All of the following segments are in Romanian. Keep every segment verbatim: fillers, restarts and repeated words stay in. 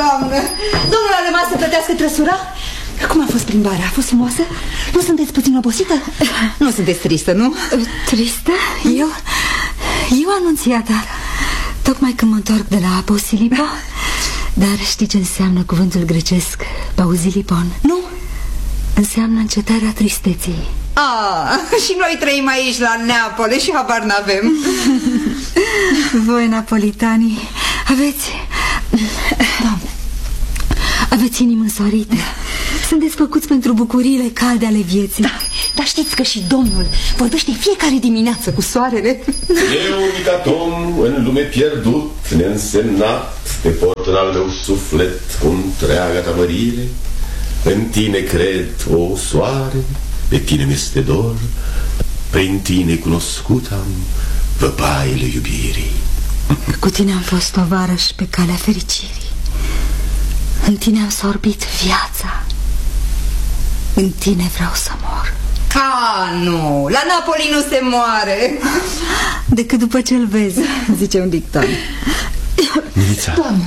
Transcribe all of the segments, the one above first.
doamnă! Domnul a rămas să plătească trăsura? Cum a fost plimbarea? A fost frumoasă? Nu sunteți puțin obosită? Nu sunteți tristă, nu? Tristă? Eu? Eu, Anunțiata. Tocmai când mă întorc de la Posilipo. Dar știi ce înseamnă cuvântul grecesc Pausilipon? Nu? Înseamnă încetarea tristeții. Ah, și noi trăim aici la Neapole și habar n-avem. Voi, napolitanii, aveți... Doamne, aveți inimi însorite. Sunteți făcuți pentru bucuriile calde ale vieții. Da, dar știți că și Domnul vorbește fiecare dimineață cu soarele. Eu, unica om, în lume pierdut, neînsemnat, te port în al meu suflet cu întreaga ta mărire. În tine cred, o soare, pe tine mi-este dor, prin tine cunoscut am văpaile iubirii. Cu tine am fost tovarăș pe calea fericirii. În tine am sorbit viața. În tine vreau să mor. Ah, nu, la Napoli nu se moare. Decât după ce-l vezi, zice un dicton. Milița. Doamne.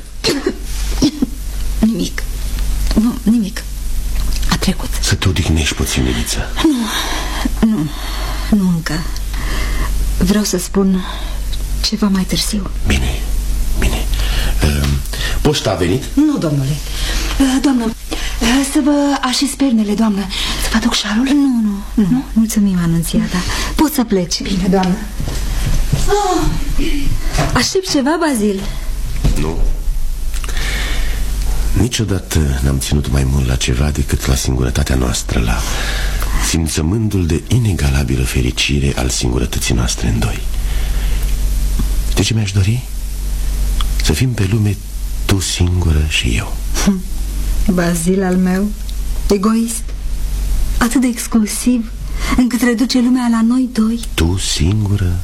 Nimic. Nu, nimic. A trecut. Să te odihnești puțin, Milița. Nu, nu, nu încă. Vreau să spun ceva mai târziu. Bine, bine. uh, Poșta a venit? Nu, domnule. uh, Doamnă, uh, să vă așez pernele, doamnă. Să vă aduc șarul? Nu, nu, nu, nu. Mulțumim, Anunțiata. Poți să pleci. Bine, doamnă. oh. Aștept ceva, Bazil? Nu. Niciodată n-am ținut mai mult la ceva decât la singurătatea noastră, la simțământul de inegalabilă fericire al singurătății noastre în doi. De ce mi-aș dori? Să fim pe lume tu singură și eu. Bazil al meu, egoist, atât de exclusiv, încât reduce lumea la noi doi. Tu singură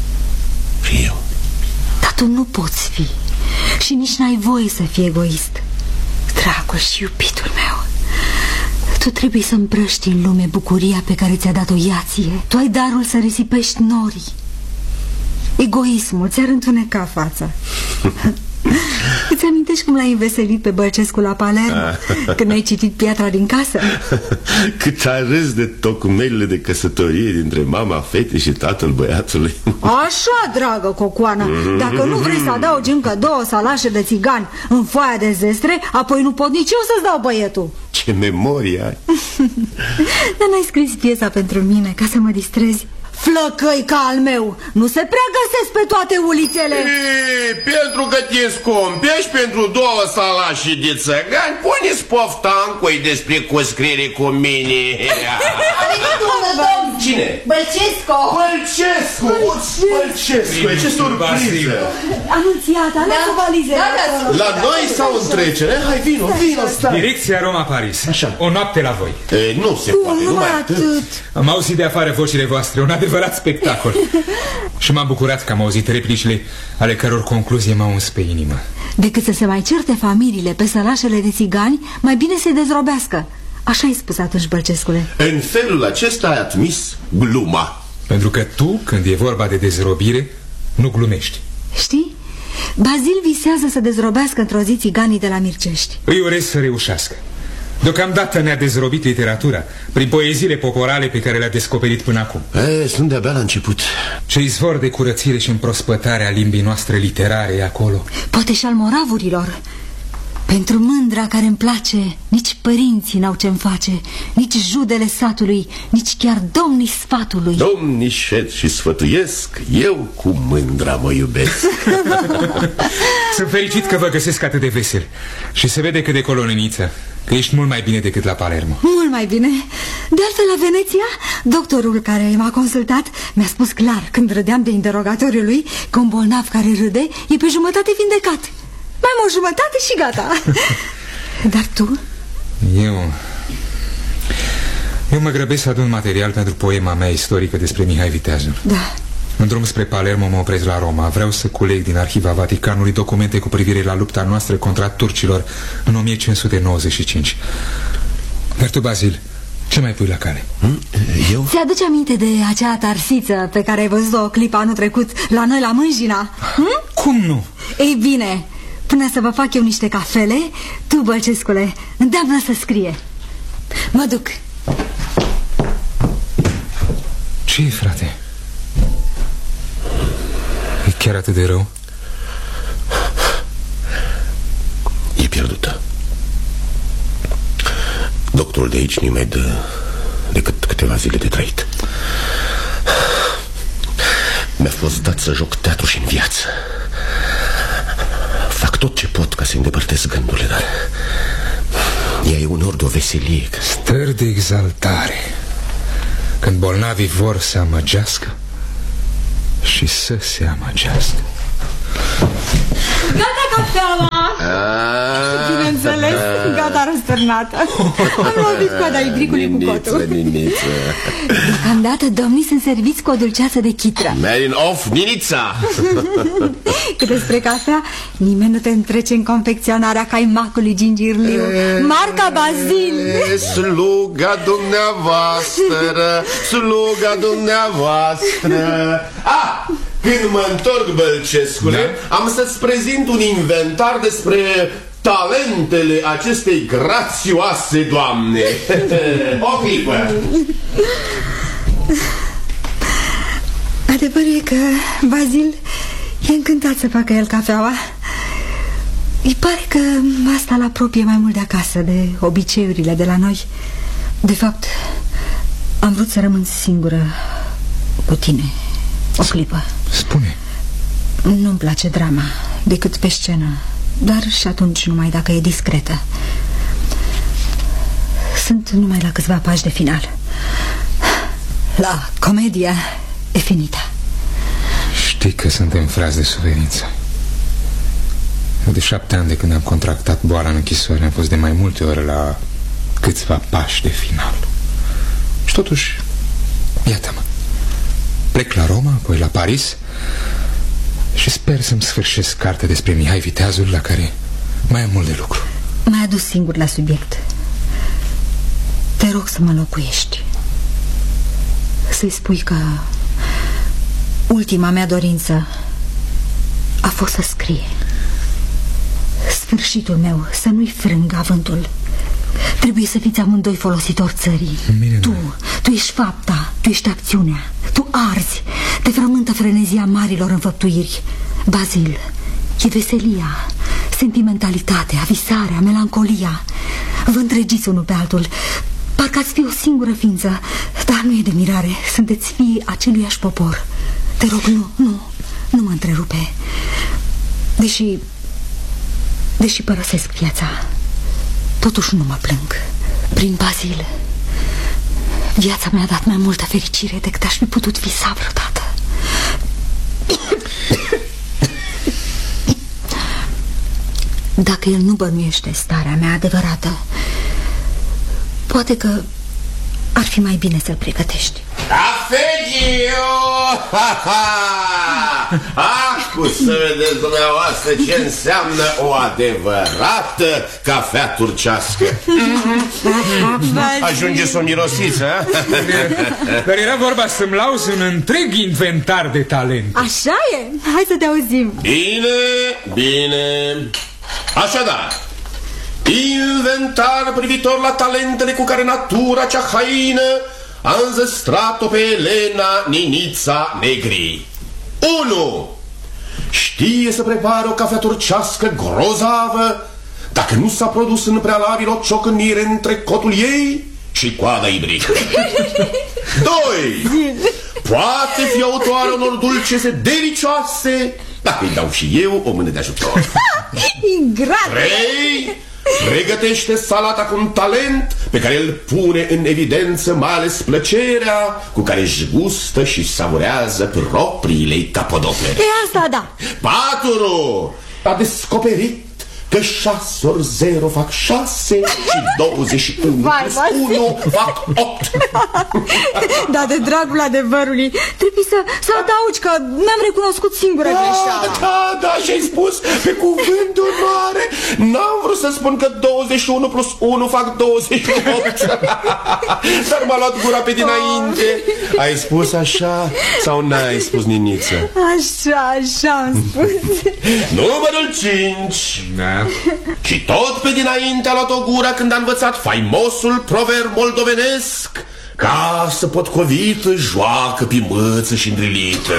și eu. Dar tu nu poți fi și nici n-ai voie să fii egoist. Dragul și iubitul meu, tu trebuie să împrăști în lume bucuria pe care ți-a dat-o ea ție. Tu ai darul să risipești norii. Egoismul ți-ar întuneca fața. Îți amintești cum l-ai înveselit pe Bălcescu la Palermo când ai citit Piatra din casă? Cât a râs de tocmelile de căsătorie dintre mama fetei și tatăl băiatului. Așa, dragă Cocoană, dacă nu vrei să adaugi încă două salașe de țigani în foaia de zestre, apoi nu pot nici eu să-ți dau băietul. Ce memorie ai. Dar n-ai scris piesa pentru mine ca să mă distrezi? Flăcăi ca al meu nu se prea găsesc pe toate ulițele. Ei, pentru că te scumpești pentru două salași de țăgani, pune-ți pofta încoi despre coscriere cu mine. A venit unul, domn. Cine? Bălcescu. Bălcescu. Bălcescu. Ce surpriză. Anunțiata, lasă valizele. La noi sau în trecere? Hai, vino, vino, stai. Direcția Roma-Paris. Așa. O noapte la voi. E, nu se poate, numai atât. Am auzit de afară vocile voastre, un adevărat spectacol. Și m-am bucurat că am auzit replicile ale căror concluzie m-au uns pe inimă. Decât să se mai certe familiile pe sălașele de țigani, mai bine să-i dezrobească. Așa ai spus atunci, Bălcescule. În felul acesta ai admis gluma. Pentru că tu, când e vorba de dezrobire, nu glumești. Știi? Bazil visează să dezrobească într-o zi țiganii de la Mircești. Îi urez să reușească. Deocamdată ne-a dezrobit literatura prin poeziile poporale pe care le-a descoperit până acum. E, sunt de-abia la început. Ce izvor de curățire și împrospătare a limbii noastre literare e acolo. Poate și al moravurilor. Pentru mândra care îmi place, nici părinții n-au ce-mi face, nici judele satului, nici chiar domnii sfatului. Domnii șed și sfătuiesc, eu cu mândra mă iubesc. Sunt fericit că vă găsesc atât de vesel. Și se vede că de coloniniță, că ești mult mai bine decât la Palermo. Mult mai bine. De altfel, la Veneția, doctorul care m-a consultat mi-a spus clar, când râdeam de interogatoriul lui, că un bolnav care râde e pe jumătate vindecat. Mai am o jumătate și gata. Dar tu? Eu... Eu mă grăbesc să adun material pentru poema mea istorică despre Mihai Viteazul. Da. În drum spre Palermo mă opresc la Roma. Vreau să culeg din arhiva Vaticanului documente cu privire la lupta noastră contra turcilor în o mie cinci sute nouăzeci și cinci. Dar tu, Bazil, ce mai pui la cale? Hmm? Eu? Ți-aduce aminte de acea tarsiță pe care ai văzut-o clip anul trecut la noi la Mânjina? Hm? Cum nu? Ei bine, până Până să vă fac eu niște cafele, tu, Bălcescule, îndeamnă să scrie. Mă duc. Ce e, frate? E chiar atât de rău? E pierdută. Doctorul de aici nu mai dă decât câteva zile de trăit. Mi-a fost dat să joc teatru și în viață. Fac tot ce pot ca să-i îndepărtez gândurile, dar ea e uneori de o veselie. Stări de exaltare, când bolnavii vor să amăgească și să se amăgească. Gata cafeaua! Bineînțeles, gata răsturnată. Am lovit coada ibricului cu cotul. Deocamdată domnii sunt serviți cu o dulceață de chitră. Marin of Ninița! Cât despre cafea, nimeni nu te întrece în confecționarea caimacului gingirliu. Marca Bazil. Sluga dumneavoastră, sluga dumneavoastră. Ah! Când mă întorc, Bălcescule, da? Am să-ți prezint un inventar despre talentele acestei grațioase doamne. O clipă. Adevărul e că Bazil e încântat să facă el cafeaua. Îi pare că asta îl apropie mai mult de acasă, de obiceiurile de la noi. De fapt, am vrut să rămân singură cu tine o clipă. Spune. Nu-mi place drama decât pe scenă, dar și atunci numai dacă e discretă. Sunt numai la câțiva pași de final. La comedia e finită. Știi că suntem frați de suferință. De șapte ani de când am contractat boala în închisoare, am fost de mai multe ori la câțiva pași de final. Și totuși, iată-mă, plec la Roma, apoi la Paris și sper să-mi sfârșesc cartea despre Mihai Viteazul, la care mai am mult de lucru. M-ai adus singur la subiect. Te rog să mă locuiești. Să-i spui că ultima mea dorință a fost să scrie. Sfârșitul meu să nu-i frâng avântul. Trebuie să fiți amândoi folositori țării. Bine, tu, tu ești fapta, tu ești acțiunea. Tu arzi, te frământă frenezia marilor înfăptuiri. Bazil, e veselia, sentimentalitatea, visarea, melancolia. Vă întregiți unul pe altul. Parcă ați fi o singură ființă. Dar nu e de mirare, sunteți fii aceluiași popor. Te rog, nu, nu, nu mă întrerupe. Deși Deși părăsesc viața, totuși nu mă plâng. Prin Bazil, viața mi-a dat mai multă fericire decât aș fi putut visa vreodată. Dacă el nu bănuiește starea mea adevărată, poate că ar fi mai bine să-l pregătești. Cafegiu! Ha, ha! Acum să vedeți dumneavoastră ce înseamnă o adevărată cafea turcească. Ajunge să o mirosiți, ha? Dar era vorba să-mi lauzi un întreg inventar de talent. Așa e? Hai să te auzim. Bine, bine. Așadar, inventar privitor la talentele cu care natura cea haină a înzestrat-o pe Elena Ninița Negri. unu. Știe să prepare o cafea turcească grozavă dacă nu s-a produs în prealabil o ciocănire între cotul ei și coada ibricului. doi. Poate fi autoare unor dulcese delicioase dacă îi dau și eu o mână de ajutor. Ingrat. trei. Pregătește salata cu un talent pe care îl pune în evidență mai ales plăcerea cu care își gustă și savurează propriile capodopere. E asta, da. patru. A descoperit că șase ori zero fac șase și douăzeci și unu plus unu fac opt. Dar de dragul adevărului trebuie să, să adaugi că mi-am recunoscut singură greșeală. Da, da, Așa-ai spus, pe cuvânt de onoare. N-am vrut să spun că douăzeci și unu plus unu fac douăzeci și opt. Dar m-a luat gura pe dinainte. Ai spus așa sau n-ai spus, Niniță? Așa, așa am spus. Numărul cinci. Da. Și tot pe dinainte a luat o gură când a învățat faimosul proverb moldovenesc: ca să potcovită, joacă pe măță și îndrilită.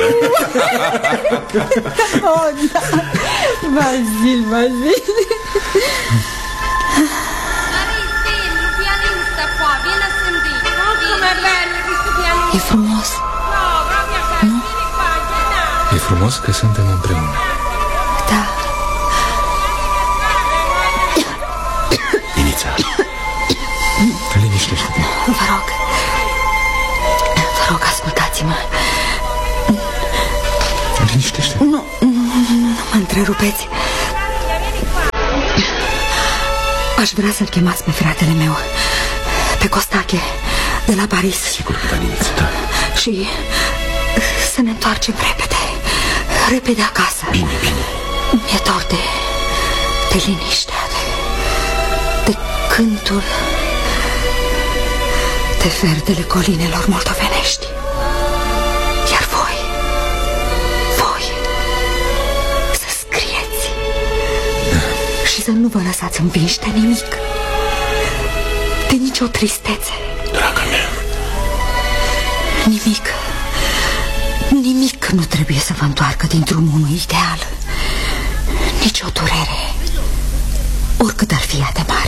Oh, da. Bazil, Bazil. E frumos. Nu? E frumos că suntem împreună. Da. Ninița, liniștește-te. Vă rog. Vă rog, ascultați-mă. Liniștește-te. Nu, nu, nu, nu mă întrerupeți. Aș vrea să-l chemați pe fratele meu, pe Costache, de la Paris. Sigur că da, Niniță, da. Și să ne întoarcem repede, repede acasă. Bine, bine. Mi-e dor de, de liniștea, de, de cântul, de verdele colinelor moldovenești. Iar voi, voi, să scrieți și să nu vă lăsați învinși de nimic, de nicio tristețe. Draga mea, Nimic, nimic nu trebuie să vă întoarcă din drumul unui ideal. Nici o durere, oricât ar fi ea de mare.